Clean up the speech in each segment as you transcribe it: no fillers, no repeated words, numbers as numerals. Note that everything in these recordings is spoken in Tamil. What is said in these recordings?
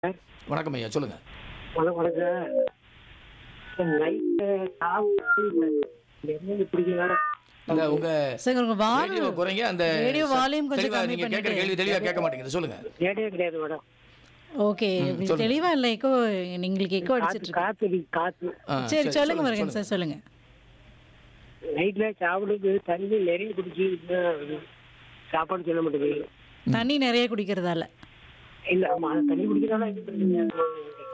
வணக்கம் ஐயா, சொல்லுங்க. வணக்கம். நைட்டு சாப்பிட்டு நிறைய பிடிக்குங்க. இந்த உங்க சார் உங்க ரேடியோ குறைங்க. அந்த ரேடியோ வால்யூம் கொஞ்சம் தெளிவா கம்மி நீங்க கேட்கற பண்ணிட்டு. கேள்வி தெளிவா கேட்க மாட்டேங்குது. சொல்லுங்க. ரேடியோ கிடையாது மேடம். ஓகே, சொல்லுங்க. தெளிவா இல்ல, எக்கோ உங்களுக்கு எக்கோ அடிச்சிட்டு இருக்கு. காத்து சரி சொல்லுங்க முருகன் சார், சொல்லுங்க. நைட்ல சாப்பிடுறது தண்ணி நிறைய குடிச்சு சாப்பாடு சொல்ல மாட்டேங்குது. தண்ணி நிறைய குடிக்கிறதால. இல்ல ஆமா, அது தண்ணி குடிக்கிறதால இது பிரச்சனை.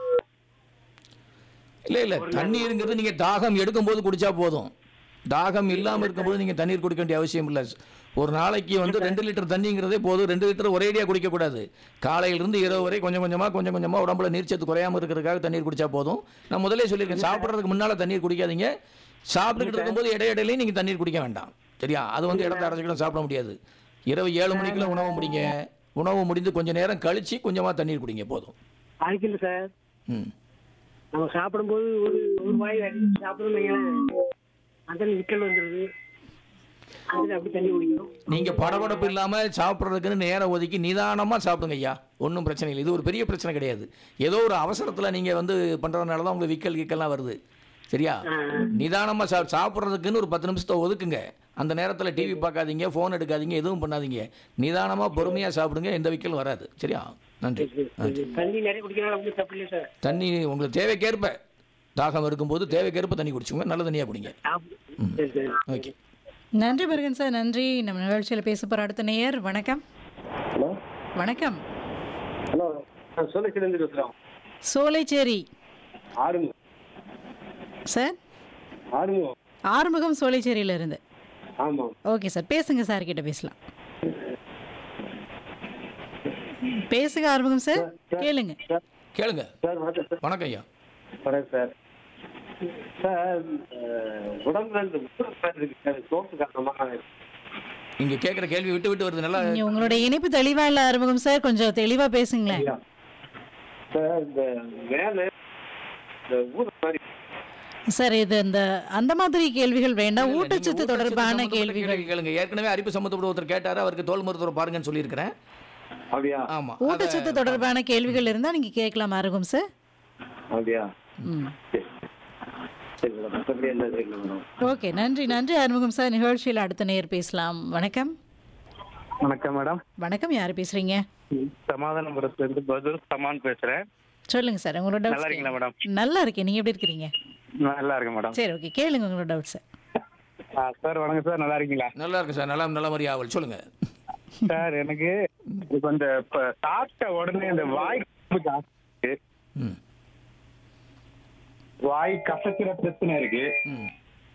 இல்ல தண்ணீருங்கிறது நீங்க தாகம் எடுக்கும்போது குடிச்சா போதும். தாகம் இல்லாம இருக்கும்போது நீங்க தண்ணீர் குடிக்க வேண்டிய அவசியம் இல்லை. ஒரு நாளைக்கு 2 லிட்டர் தண்ணிங்கிறதே போதும். 2 லிட்டர் ஒரேடியா குடிக்க கூடாது. காலையிலிருந்து இரவு வரை கொஞ்சம் கொஞ்சமா உடம்புல நீர்ச்சத்து குறையாம இருக்கிறதுக்காக தண்ணீர் குடிச்சா போதும். நான் முதலே சொல்லியிருக்கேன், சாப்பிட்றதுக்கு முன்னால தண்ணீர் குடிக்காதீங்க. சாப்பிட்டுக்கிட்டு இருக்கும்போது இடையிடையிலையும் நீங்க தண்ணீர் குடிக்க வேண்டாம். சரியா? அது இடத்த அடைச்சிக்கிட்டு சாப்பிட முடியாது. இரவு 7 மணிக்குள்ள உணவு முடிங்க. உணவு முடிந்து கொஞ்ச நேரம் கழிச்சு கொஞ்சமா தண்ணீர் குடிங்க, போதும். அதுக்கு இல்லை சார், ம் நம்ம சாப்பிடும்போது ஒரு வாய் அடிச்சு சாப்பிடணும், அந்த விக்கல் வந்துடுது. அதுல அப்படி தண்ணி குடிக்கணும். நீங்க படபடப்பு இல்லாம சாப்பிட்றதுக்குன்னு நேரம் ஒதுக்கி நிதானமா சாப்பிடுங்க ஐயா. ஒன்றும் பிரச்சனை இல்லை. இது ஒரு பெரிய பிரச்சனை கிடையாது. ஏதோ ஒரு அவசரத்துல நீங்க பண்றதுனால தான் உங்களுக்கு விக்கல்லாம் வருது. சரியா? நிதானமா சாப்பிட்றதுக்குன்னு ஒரு 10 நிமிஷத்தை ஒதுக்குங்க. அந்த நேரத்தில் டிவி பார்க்காதீங்க, ஃபோன் எடுக்காதீங்க, எதுவும் பண்ணாதீங்க. நிதானமா பொறுமையா சாப்பிடுங்க, எந்த விக்கலும் வராது. சரியா? நன்றி. தண்ணி நிறைய குடிக்கிறதா ஒன்றும் தப்பு இல்லை சார். தண்ணி உங்களுக்கு தேவைக்கேற்ப, தாகம் இருக்கும்போது தேவைக்கேற்ப தண்ணி குடிச்சுங்க. நல்ல தண்ணியா குடிங்க. சரி சரி. ஓகே. நன்றி முருகன் சார், நன்றி. நம்ம நிகழ்ச்சியில் பேச போற அடுத்த நேயர். வணக்கம். ஹலோ வணக்கம். ஹலோ, நான் சோலைச்சிலேருந்து பேசுகிறோம். சோலைச்சேரி ஆறுமுகம். சார் ஆறுமுகம். ஆறுமுகம் சோலைச்சேரியில இருந்து. ஆமாம். ஓகே சார், பேசுங்க. சார் கிட்ட பேசலாம். பேசுங்க ஆறுமுகம் சார், கேளுங்க. கேளுங்க. சார் வணக்கம் சார். வணக்கம் ஐயா. வணக்கம் சார். சார் உடம்புல இந்த இருக்கு சார், சோப்பு காரணமாக. நீங்க கேட்குற கேள்வி விட்டு விட்டு வருது. நல்லா உங்களுடைய இணைப்பு தெளிவா இல்ல ஆறுமுகம் சார், கொஞ்சம் தெளிவா பேசுங்களேன். சார் இந்த வேலை இந்த ஊர் மாதிரி சார், இது அந்த மாதிரி கேள்விகள் வேண்டாம், ஊட்டச்சத்து தொடர்பான கேள்விகள் கேளுங்க. ஏற்கனவே அரிப்பு சம்பந்தப்பட்ட ஒருத்தர் கேட்டாரு, அவருக்கு தோல் மருத்துவர் பாருங்கன்னு சொல்லியிருக்கிறேன். அப்படியா? ஆமா, ஊட்டச்சத்து தொடர்பான கேள்விகள் இருந்தா நீங்க கேட்கலாம் ஆறுமுகம் சார். அப்படியா? ம். சரி மேடம், மற்றபடி என்ன தெரியல மேடம். ஓகே, நன்றி நன்றி ஆறுமுகம் சார். நிகழ்ச்சியில் அடுத்த நேர் பேசலாம். வணக்கம். வணக்கம் மேடம். வணக்கம், யாரு பேசுறீங்க? சமாதானபுரத்துல இருந்து பதுர் சமான் பேசுறேன். சொல்லுங்க சார், உங்களோட நல்லா இருக்கீங்களா மேடம்? நல்லா இருக்கேன், நீங்க எப்படி இருக்கிறீங்க? நல்லா இருக்கேன் மேடம். சரி, ஓகே, கேளுங்க உங்களோட டவுட் சார். சார் வணக்கம் சார், நல்லா இருக்கீங்களா? நல்லா இருக்கு சார். நல்ல மாதிரி ஆவல். சொல்லுங்க சார், எனக்கு இப்போ இந்த சாப்பிட்ட உடனே இந்த வாய் கசப்பு ஜாஸ்தி இருக்கு. ம் வாய் கசக்கிற பிரச்சனை இருக்கு. ம்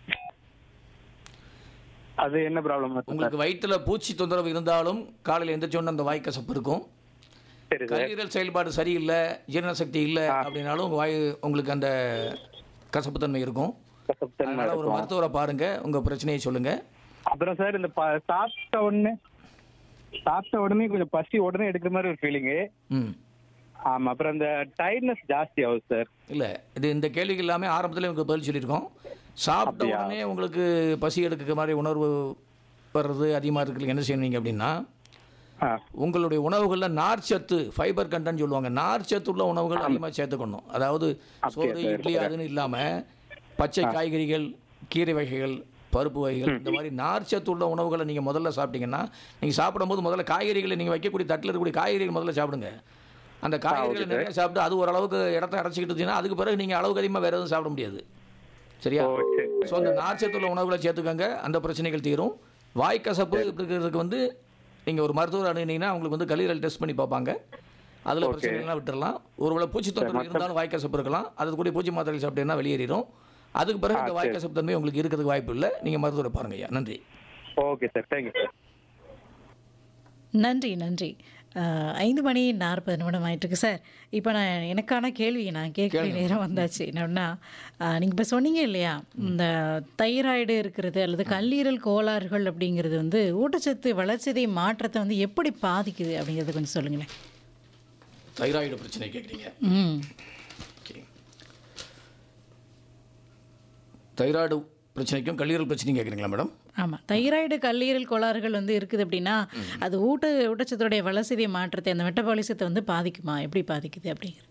அது என்ன ப்ராப்ளம்? உங்களுக்கு வயிற்றுல பூச்சி தொந்தரவு இருந்தாலும் காலையில் எந்திரிச்சோன்னு அந்த வாய் கசப்பு இருக்கும். சரி சார். கல்லீரல் செயல்பாடு சரியில்லை, ஜீரண சக்தி இல்லை அப்படின்னாலும் உங்க வாய் உங்களுக்கு அந்த கசப்புத்தன்மை இருக்கும். கசப்பு தன்மை அதனால ஒரு இருக்கும். மருத்துவரை பாருங்க, உங்க பிரச்சனையை சொல்லுங்க. அப்புறம் சார், இந்த சாப்பிட்ட உடனே கொஞ்சம் பசி உடனே எடுக்கிற மாதிரி ஒரு ஃபீலிங்கு. ம் ஆமா. அப்புறம் இந்த டயர்ட்னஸ் ஜாஸ்தி ஆகுது சார். இல்லை, இந்த கேள்விகள் எல்லாமே ஆரம்பத்தில் உங்களுக்கு பதில் சொல்லியிருக்கோம். சாப்பிட்ட அப்படியா? உடனே உங்களுக்கு பசி எடுக்கிற மாதிரி உணர்வு வர்றது அதிகமாக இருக்கிறது என்ன செய்யணும் அப்படின்னா, உங்களுடைய உணவுகளில் நார்ச்சத்து, ஃபைபர் கண்டென்ட் சொல்லுவாங்க, நார்ச்சத்து உள்ள உணவுகள் அதிகமாக சேர்த்துக்கணும். அதாவது சோறு, இட்லி அதுன்னு இல்லாமல் பச்சை காய்கறிகள், கீரை வகைகள், பருப்பு வகைகள், இந்த மாதிரி நார்ச்சத்து உள்ள உணவுகளை நீங்கள் முதல்ல சாப்பிட்டீங்கன்னா, நீங்கள் சாப்பிடும்போது முதல்ல காய்கறிகளை நீங்கள் வைக்கக்கூடிய தட்டில் இருக்கக்கூடிய காய்கறிகள் முதல்ல சாப்பிடுங்க. அந்த காய்கறிகளை நிறைய சாப்பிட்டு அது ஓரளவுக்கு இடத்த அடைச்சிக்கிட்டுச்சுன்னா அதுக்கு பிறகு நீங்கள் அளவுக்கு அதிகமாக வேறு எதுவும் சாப்பிட முடியாது. சரியா? ஸோ அந்த நார்ச்சத்து உள்ள உணவுகளை சேர்த்துக்கோங்க, அந்த பிரச்சனைகள் தீரும். வாய்க்கசப்பு இருக்கிறதுக்கு நீங்கள் ஒரு மருத்துவர் அணுகினீங்கன்னா உங்களுக்கு கல்லீரல் டெஸ்ட் பண்ணி பார்ப்பாங்க. அதில் பிரச்சனைகள்லாம் விட்டுடலாம். ஒருவேளை பூச்சி தொந்தரவு இருந்தாலும் வாய்க்கசப்பு இருக்கலாம், அது கூட பூச்சி மாத்திரை சாப்பிட்டீங்கன்னா வெளியேறிடும். அதுக்கு பிறகு இந்த வாய்க்கசப்பு தன்மை உங்களுக்கு இருக்கிறதுக்கு வாய்ப்பு இல்லை. நீங்கள் மருத்துவரை பாருங்க ஐயா. நன்றி. Okay sir, thank you sir. நன்றி நன்றி. 5:40 ஆயிட்டுருக்கு சார். இப்போ எனக்கான கேள்வி நான் கேட்குற நேரம் வந்தாச்சு. என்னன்னா, நீங்கள் இப்போ சொன்னீங்க இல்லையா, இந்த தைராய்டு இருக்கிறது அல்லது கல்லீரல் கோளாறுகள் அப்படிங்கிறது ஊட்டச்சத்து வளர்ச்சிதை மாற்றத்தை எப்படி பாதிக்குது அப்படிங்கிறத கொஞ்சம் சொல்லுங்களேன். தைராய்டு பிரச்சனை கேட்குறீங்க? ம். தைராய்டு பிரச்சனைக்கும் கல்லீரல் பிரச்சனையும் கேட்குறீங்களா மேடம்? ஆமாம், தைராய்டு கல்லீரல் கோளாறுகள் இருக்குது அப்படின்னா அது ஊட்டச்சத்துடைய வளர்சிதை மாற்றத்தை, அந்த மெட்டபாலிசத்தை பாதிக்குமா, எப்படி பாதிக்குது அப்படிங்கிறது?